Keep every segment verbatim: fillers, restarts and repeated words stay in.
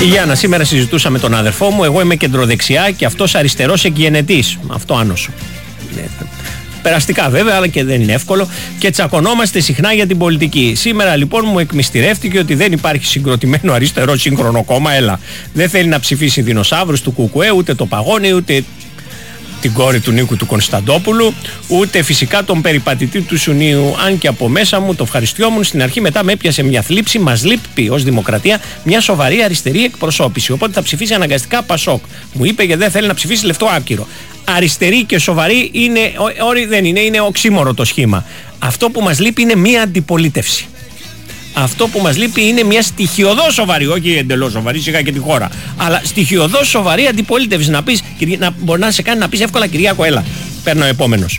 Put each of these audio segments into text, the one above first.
Η Γιάννα, σήμερα συζητούσα με τον αδερφό μου. Εγώ είμαι κεντροδεξιά και αυτός αριστερός εκγενετής. Αυτό άνοσο. Περαστικά βέβαια, αλλά και δεν είναι εύκολο. Και τσακωνόμαστε συχνά για την πολιτική. Σήμερα λοιπόν μου εκμυστηρεύτηκε ότι δεν υπάρχει συγκροτημένο αριστερό σύγχρονο κόμμα. Έλα. Δεν θέλει να ψηφίσει δεινοσαύρους του Κουκουέ, ούτε το Παγώνι, ούτε την κόρη του Νίκου του Κωνσταντόπουλου, ούτε φυσικά τον περιπατητή του Σουνίου. Αν και από μέσα μου το ευχαριστιόμουν στην αρχή, μετά με έπιασε μια θλίψη. Μας λείπει ως δημοκρατία μια σοβαρή αριστερή εκπροσώπηση. Οπότε θα ψηφίσει αναγκαστικά Πασόκ. Μου είπε και δεν θέλει να ψηφίσει λεφτό άκυρο. Αριστερή και σοβαρή είναι, όρι δεν είναι, είναι οξύμορο το σχήμα. Αυτό που μας λείπει είναι μια αντιπολίτευση. Αυτό που μας λείπει είναι μια στοιχειωδώς σοβαρή, όχι εντελώς σοβαρή, σιγά και τη χώρα, αλλά στοιχειωδώς σοβαρή αντιπολίτευση. Να πεις, να μπορεί να σε κάνει να πεις εύκολα Κυριάκο, έλα, παίρνω επόμενος.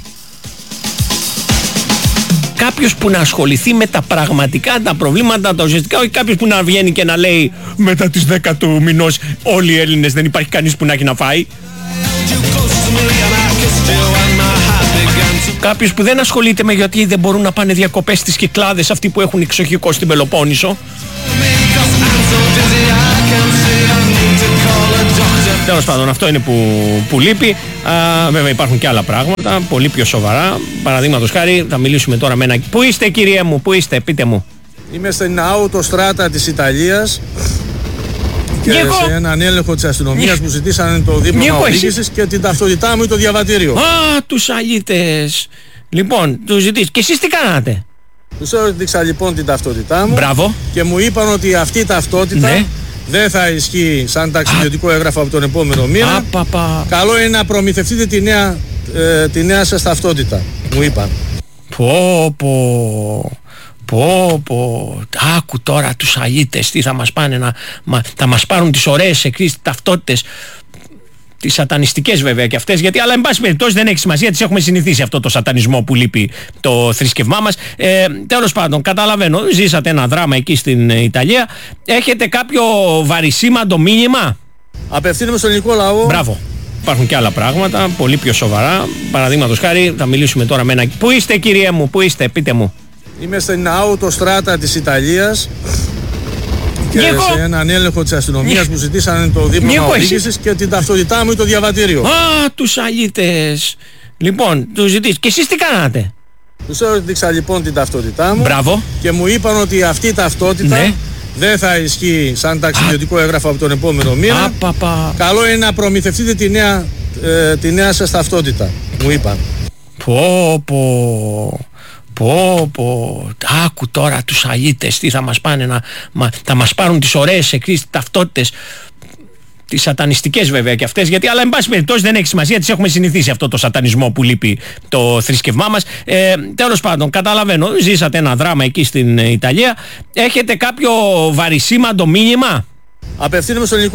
Κάποιος που να ασχοληθεί με τα πραγματικά, τα προβλήματα, τα ουσιαστικά, όχι κάποιος που να βγαίνει και να λέει μετά τις δέκα του μηνός όλοι οι Έλληνες δεν υπάρχει κανείς που να έχει να φάει. Κάποιος που δεν ασχολείται με γιατί δεν μπορούν να πάνε διακοπές στις Κυκλάδες αυτοί που έχουν εξοχικό στην Πελοπόννησο. Τέλος πάντων, αυτό είναι που, που λείπει. Α, βέβαια υπάρχουν και άλλα πράγματα πολύ πιο σοβαρά. Παραδείγματος χάρη θα μιλήσουμε τώρα με ένα... Πού είστε κύριε μου, πού είστε, πείτε μου. Είμαι στην αυτοστράτα της Ιταλίας και εγώ... σε έναν έλεγχο της αστυνομίας που ζητήσανε το δίπλωμα οδήγησης και την ταυτότητά μου ή το διαβατήριο. Α, τους αλήτες. Λοιπόν, τους ζητήσεις. Και εσείς τι κάνατε? Τους έδειξα λοιπόν την ταυτότητά μου. Μπράβο. Και μου είπαν ότι αυτή η ταυτότητα ναι. δεν θα ισχύει σαν ταξιδιωτικό έγγραφο από τον επόμενο μήνα. Α, πα, πα. Καλό είναι να προμηθευτείτε τη νέα, ε, τη νέα σας ταυτότητα, μου είπαν. Πω πω. Πω πω, άκου τώρα τους αλήτες τι θα μας πάνε να, μα, θα μας πάρουν τις ωραίες εκκρίσεις ταυτότητες, τις σατανιστικές βέβαια και αυτές, γιατί αλλά εν πάση περιπτώσει δεν έχει σημασία, τις έχουμε συνηθίσει αυτό το σατανισμό που λείπει το θρησκευμά μας. Ε, τέλος πάντων, καταλαβαίνω, ζήσατε ένα δράμα εκεί στην Ιταλία, έχετε κάποιο βαρισίμαντο μήνυμα? Απευθύνομαι στον ελληνικό λαό. Μπράβο. Υπάρχουν και άλλα πράγματα πολύ πιο σοβαρά. Παραδείγματος χάρη θα μιλήσουμε τώρα με ένα... Πού είστε κύριε μου, πού είστε, πείτε μου. Είμαι στην αυτοστράτα της Ιταλίας και εγώ... σε έναν έλεγχο της αστυνομίας που ζητήσανε το δίπλωμα οδήγησης και την ταυτότητά μου ή το διαβατήριο. Α, τους αλήτες. Λοιπόν, τους ζητήσεις. Και εσείς τι κάνατε? Τους έδειξα λοιπόν την ταυτότητά μου. Μπράβο. Και μου είπαν ότι αυτή η ταυτότητα ναι. δεν θα ισχύει σαν ταξιδιωτικό έγγραφο από τον επόμενο μήνα. Α, πα, πα. Καλό είναι να προμηθευτείτε τη νέα, ε, τη νέα σας ταυτότητα, μου είπαν. Πω πω. Πω πω, άκου τώρα τους αλήτες τι θα μας πάνε να, μα, θα μας πάρουν τις ωραίες εκκρίσεις ταυτότητες, τις σατανιστικές βέβαια και αυτές, γιατί αλλά εν πάση περιπτώσει δεν έχει σημασία, τις έχουμε συνηθίσει αυτό το σατανισμό που λείπει το θρησκευμά μας. Ε, τέλος πάντων, καταλαβαίνω, ζήσατε ένα δράμα εκεί στην Ιταλία, έχετε κάποιο βαρισίμαντο μήνυμα? Απευθύνομαι στον ελληνικό